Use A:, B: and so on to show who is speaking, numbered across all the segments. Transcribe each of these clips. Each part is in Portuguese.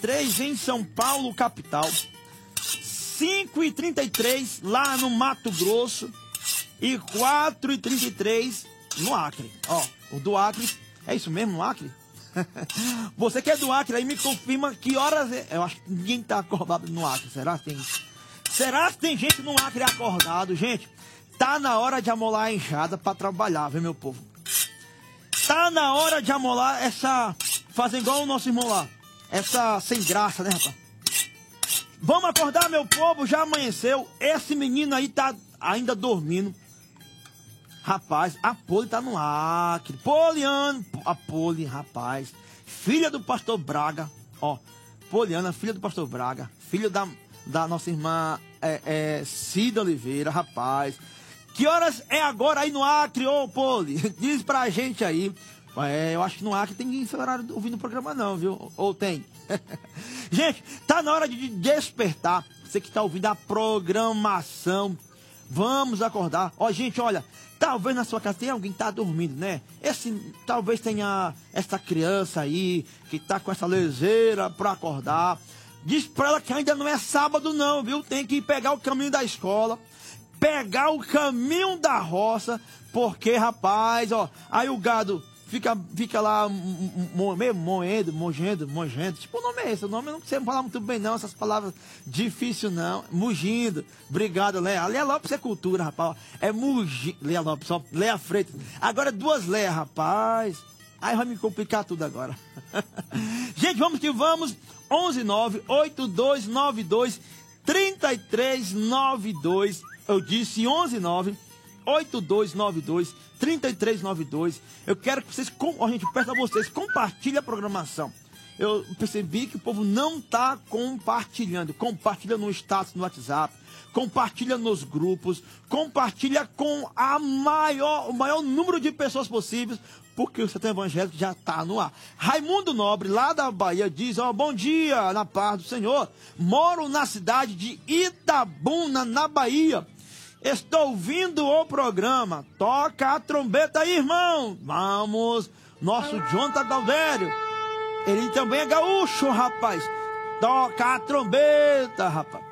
A: 3 em São Paulo, capital. 5h33 lá no Mato Grosso. E 4h33 no Acre. Ó, o do Acre. É isso mesmo, no Acre? Você que é do Acre aí me confirma que horas é. Eu acho que ninguém tá acordado no Acre. Será que tem gente no Acre acordado, gente? Tá na hora de amolar a enxada pra trabalhar, viu, meu povo? Tá na hora de amolar essa... Fazer igual o nosso irmão lá. Essa sem graça, né, rapaz? Vamos acordar, meu povo, já amanheceu. Esse menino aí tá ainda dormindo. Rapaz, a Poli tá no Acre. Poliana, a Poli, rapaz. Filha do pastor Braga. Ó, Poliana, filha do pastor Braga. Filha da nossa irmã Cida Oliveira, rapaz. Que horas é agora aí no Acre, ô Poli? Diz pra gente aí. Eu acho que no Acre tem ninguém nesse horário ouvindo o programa não, viu? Ou tem? Gente, tá na hora de despertar. Você que tá ouvindo a programação. Vamos acordar. Ó, gente, olha. Talvez na sua casa tenha alguém que tá dormindo, né? Talvez tenha essa criança aí que tá com essa leseira pra acordar. Diz pra ela que ainda não é sábado não, viu? Tem que pegar o caminho da escola. Pegar o caminho da roça. Porque, rapaz, ó. Aí o gado... Fica lá meio mongendo. Tipo, o nome é esse. O nome eu não sei falar muito bem, não. Essas palavras difíceis, não. Mugindo. Obrigado, Léa. Léa Lopes é cultura, rapaz. É mugindo. Léa Lopes, ó. Léa Freitas. Agora é 2 Léa, rapaz. Aí vai me complicar tudo agora. Gente, vamos que vamos. 119-8292-3392. Eu disse 119-8292-3392. Eu quero que vocês, gente, peço a vocês, compartilhem a programação. Eu percebi que o povo não está compartilhando. Compartilha no status, no WhatsApp. Compartilha nos grupos. Compartilha com o maior número de pessoas possíveis. Porque o Sertão Evangélico já está no ar. Raimundo Nobre, lá da Bahia, diz, ó, bom dia, na paz do Senhor. Moro na cidade de Itabuna, na Bahia. Estou ouvindo o programa. Toca a trombeta aí, irmão. Vamos. Nosso Jonathan Galdério. Ele também é gaúcho, rapaz. Toca a trombeta, rapaz.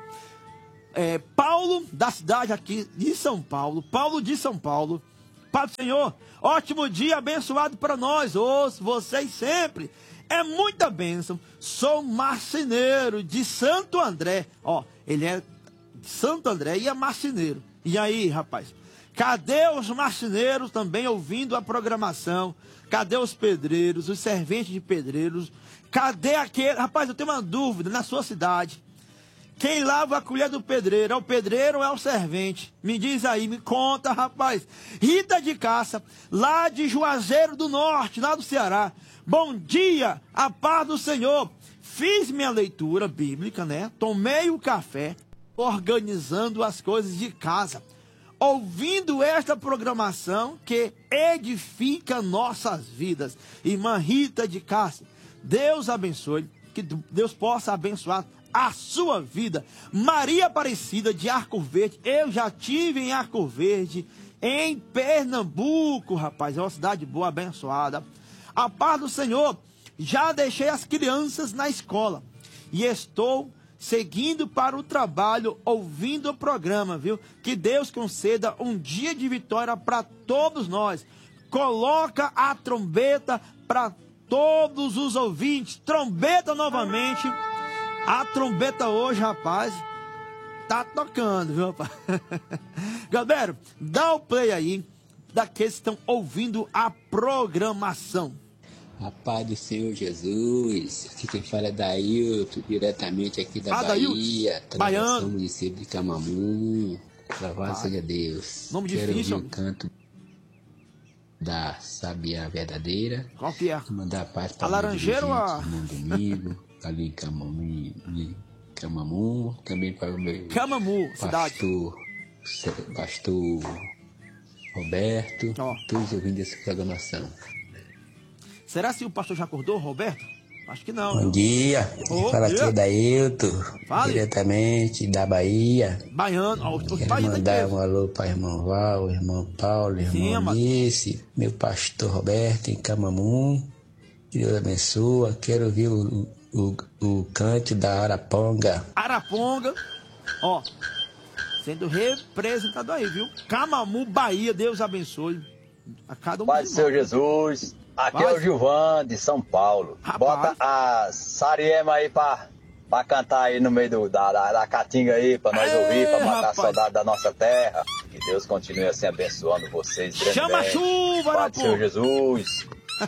A: Paulo, da cidade aqui de São Paulo. Paulo de São Paulo. Pai do Senhor, ótimo dia abençoado para nós. Ouço vocês sempre. É muita bênção. Sou marceneiro de Santo André. Ó, ele é de Santo André e é marceneiro. E aí, rapaz? Cadê os marceneiros também ouvindo a programação? Cadê os pedreiros, os serventes de pedreiros? Cadê aquele... Rapaz, eu tenho uma dúvida na sua cidade. Quem lava a colher do pedreiro? É o pedreiro ou é o servente? Me diz aí, me conta, rapaz. Rita de Caça, lá de Juazeiro do Norte, lá do Ceará. Bom dia, a paz do Senhor. Fiz minha leitura bíblica, né? Tomei o café. Organizando as coisas de casa, ouvindo esta programação que edifica nossas vidas. Irmã Rita de Cássia, Deus abençoe, que Deus possa abençoar a sua vida. Maria Aparecida de Arco Verde, eu já tive em Arco Verde, em Pernambuco, rapaz, é uma cidade boa, abençoada. A paz do Senhor, já deixei as crianças na escola e estou seguindo para o trabalho, ouvindo o programa, viu? Que Deus conceda um dia de vitória para todos nós. Coloca a trombeta para todos os ouvintes. Trombeta novamente. A trombeta hoje, rapaz, tá tocando, viu, rapaz? Galera, dá o play aí daqueles que estão ouvindo a programação.
B: A paz do Senhor Jesus, aqui quem fala é Dailton, diretamente aqui da Bahia, travessão município de Camamu, louvado seja Deus.
A: Nome
B: Quero
A: difícil.
B: ouvir o canto da Sabiá Verdadeira.
A: Qual que é?
B: Mandar paz para
A: a Laranjeira ou a...
B: no domingo, ali em Camamu, também para o meu pastor Roberto, todos ouvindo essa programação.
A: Será que o pastor já acordou, Roberto? Acho que não.
B: Bom dia. Fala aqui o Dailton, diretamente da Bahia.
A: Baiano.
B: Quero mandar um alô para o irmão Val, o irmão Paulo, o irmão Alice, meu pastor Roberto em Camamu. Que Deus abençoe. Quero ouvir o cante da Araponga.
A: Araponga, ó, sendo representado aí, viu? Camamu, Bahia, Deus abençoe a cada um.
C: Pai do Senhor Jesus, aqui é o Gilvan de São Paulo.
A: Rapaz.
C: Bota a Sariema aí pra cantar aí no meio da caatinga aí, pra nós ouvir, pra matar a saudade da nossa terra. Que Deus continue assim abençoando vocês grandemente.
A: Chama a chuva,
C: Pai do Senhor Jesus.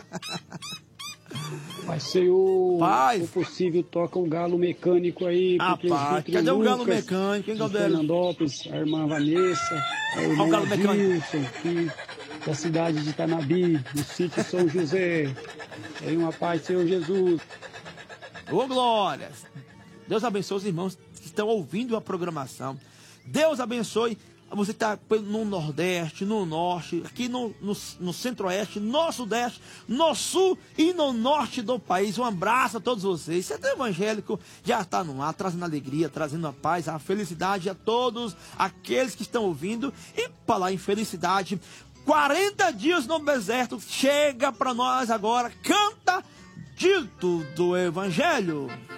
D: Pai Senhor,
A: Pai.
D: se possível, toca o galo mecânico aí.
A: Rapaz, cadê o galo mecânico? Quem é o dele?
D: Fernandópolis, a irmã Vanessa, o irmão
A: galo mecânico.
D: Wilson, aqui da cidade de Itanabi, no sítio São José. Tem uma paz, Senhor Jesus.
A: Ô, glória! Deus abençoe os irmãos que estão ouvindo a programação. Deus abençoe você que está no Nordeste, no Norte, aqui no Centro-Oeste, no Sudeste, no Sul e no Norte do país. Um abraço a todos vocês. Você é evangélico, já está no ar, trazendo alegria, trazendo a paz, a felicidade a todos aqueles que estão ouvindo. E para lá em felicidade, 40 dias no deserto, chega para nós agora, canta dito do Evangelho.